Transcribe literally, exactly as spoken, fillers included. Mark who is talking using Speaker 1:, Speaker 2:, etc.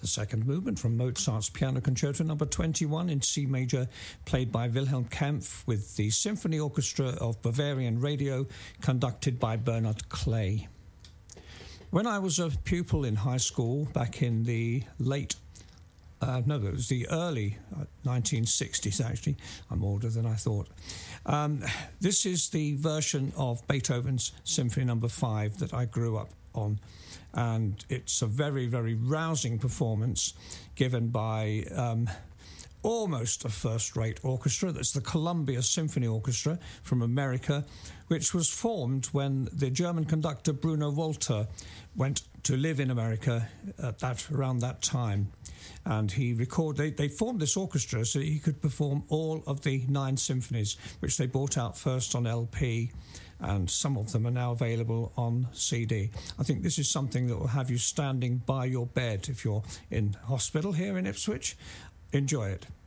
Speaker 1: the second movement from Mozart's Piano Concerto number twenty-one in C major, played by Wilhelm Kempff with the Symphony Orchestra of Bavarian Radio, conducted by Bernard Clay. When I was a pupil in high school back in the late Uh, no, it was the early nineteen sixties, actually. I'm older than I thought. Um, this is the version of Beethoven's Symphony Number five that I grew up on. And it's a very, very rousing performance given by um, almost a first-rate orchestra. That's the Columbia Symphony Orchestra from America, which was formed when the German conductor Bruno Walter went to live in America at that around that time. And he record they, they formed this orchestra so that he could perform all of the nine symphonies, which they brought out first on L P, and some of them are now available on C D. I think this is something that will have you standing by your bed if you're in hospital here in Ipswich. Enjoy it.